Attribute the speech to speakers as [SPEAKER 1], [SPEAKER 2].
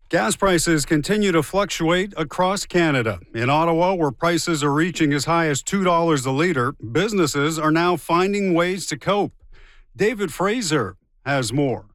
[SPEAKER 1] Gas prices continue to fluctuate across Canada. In Ottawa, where prices are reaching as high as $2 a litre, businesses are now finding ways to cope. David Fraser has more.